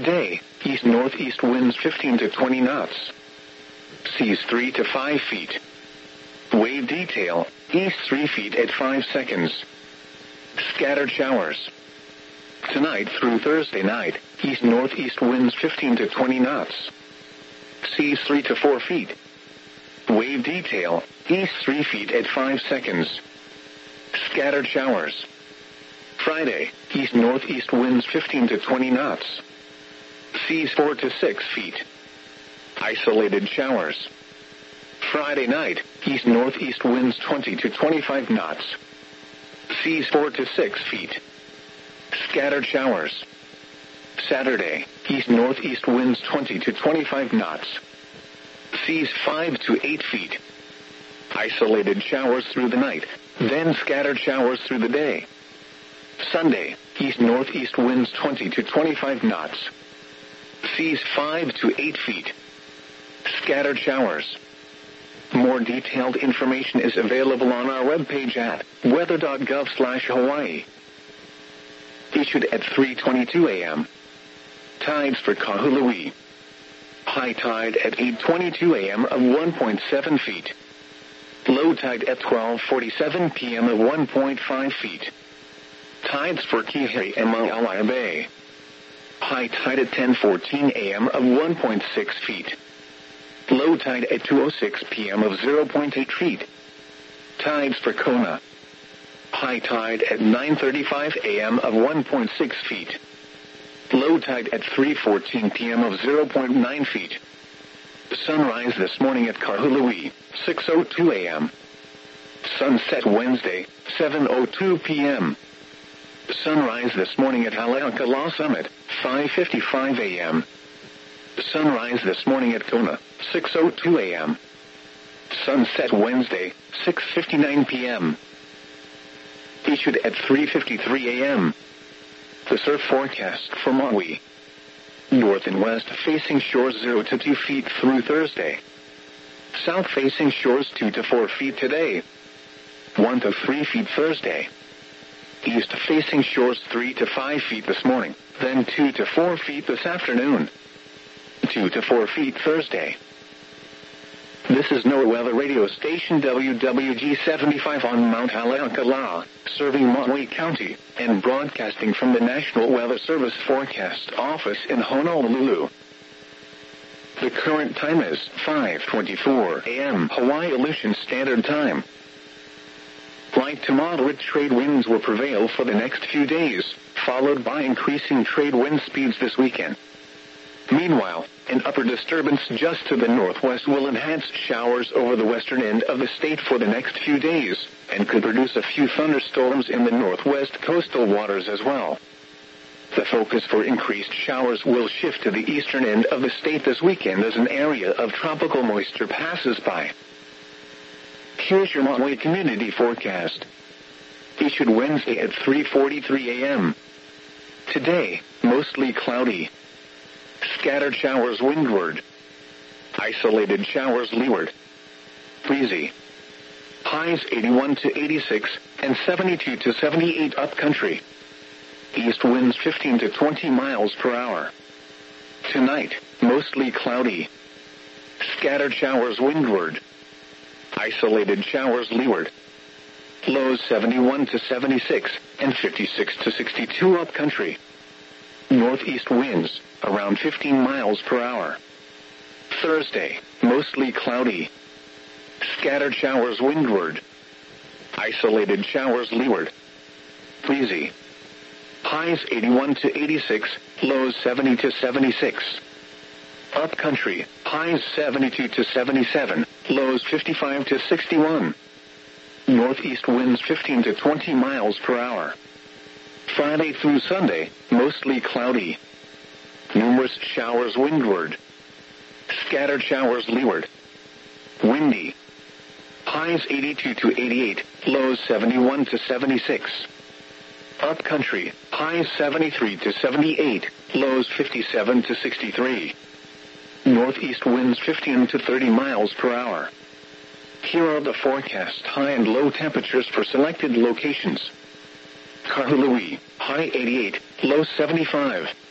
Today, east-northeast winds 15 to 20 knots. Seas 3 to 5 feet. Wave detail, east 3 feet at 5 seconds. Scattered showers. Tonight through Thursday night, east-northeast winds 15 to 20 knots. Seas 3 to 4 feet. Wave detail, east 3 feet at 5 seconds. Scattered showers. Friday, east-northeast winds 15 to 20 knots. Seas 4 to 6 feet. Isolated showers. Friday night, east-northeast winds 20 to 25 knots. Seas 4 to 6 feet. Scattered showers. Saturday, east-northeast winds 20 to 25 knots. Seas 5 to 8 feet. Isolated showers through the night, then scattered showers through the day. Sunday, east-northeast winds 20 to 25 knots. Seas 5 to 8 feet. Scattered showers. More detailed information is available on our webpage at weather.gov/Hawaii. Issued at 3:22 a.m. Tides for Kahului. High tide at 8:22 a.m. of 1.7 feet. Low tide at 12:47 p.m. of 1.5 feet. Tides for Kihei and Maalaea Bay. High tide at 10:14 a.m. of 1.6 feet. Low tide at 2:06 p.m. of 0.8 feet. Tides for Kona. High tide at 9:35 a.m. of 1.6 feet. Low tide at 3:14 p.m. of 0.9 feet. Sunrise this morning at Kahului, 6:02 a.m. Sunset Wednesday, 7:02 p.m. Sunrise this morning at Haleakala Summit, 5:55 a.m. Sunrise this morning at Kona, 6:02 a.m. Sunset Wednesday, 6:59 p.m. Issued at 3:53 a.m. The surf forecast for Maui. North and west facing shores 0 to 2 feet through Thursday. South facing shores 2 to 4 feet today. 1 to 3 feet Thursday. East facing shores 3 to 5 feet this morning, then 2 to 4 feet this afternoon. 2 to 4 feet Thursday. This is NOAA Weather Radio Station WWG-75 on Mount Haleakala, serving Maui County, and broadcasting from the National Weather Service Forecast Office in Honolulu. The current time is 5:24 a.m. Hawaii Aleutian Standard Time. Light to moderate trade winds will prevail for the next few days, followed by increasing trade wind speeds this weekend. Meanwhile, an upper disturbance just to the northwest will enhance showers over the western end of the state for the next few days, and could produce a few thunderstorms in the northwest coastal waters as well. The focus for increased showers will shift to the eastern end of the state this weekend as an area of tropical moisture passes by. Here's your Maui community forecast. Issued Wednesday at 3:43 a.m. Today, mostly cloudy. Scattered showers windward. Isolated showers leeward. Breezy. Highs 81 to 86 and 72 to 78 upcountry. East winds 15 to 20 miles per hour. Tonight, mostly cloudy. Scattered showers windward. Isolated showers leeward. Lows 71 to 76 and 56 to 62 upcountry. Northeast winds around 15 miles per hour. Thursday, mostly cloudy. Scattered showers windward. Isolated showers leeward. Breezy. Highs 81 to 86, lows 70 to 76. Upcountry, highs 72 to 77, lows 55 to 61. Northeast winds 15 to 20 miles per hour. Friday through Sunday, mostly cloudy. Numerous showers windward. Scattered showers leeward. Windy. Highs 82 to 88, lows 71 to 76. Upcountry, highs 73 to 78, lows 57 to 63. Northeast winds 15 to 30 miles per hour. Here are the forecast high and low temperatures for selected locations. Kahului, high 88, low 75.